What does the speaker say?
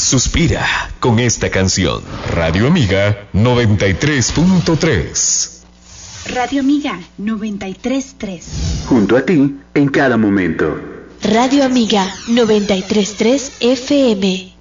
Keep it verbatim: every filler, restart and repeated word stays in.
suspira con esta canción. Radio Amiga noventa y tres punto tres. Radio Amiga noventa y tres punto tres. Junto a ti en cada momento. Radio Amiga noventa y tres punto tres F M.